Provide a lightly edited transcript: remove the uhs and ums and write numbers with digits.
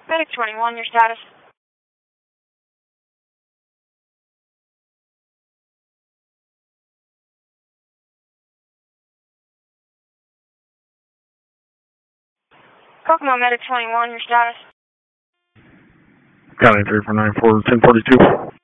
Medic 21, your status? Kokomo Medic 21, your status? County 3494 1042.